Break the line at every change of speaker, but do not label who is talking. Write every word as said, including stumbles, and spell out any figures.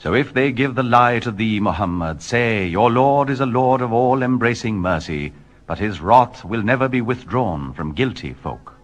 So if they give the lie to thee, Muhammad, say, your Lord is a Lord of all-embracing mercy, but his wrath will never be withdrawn from guilty folk.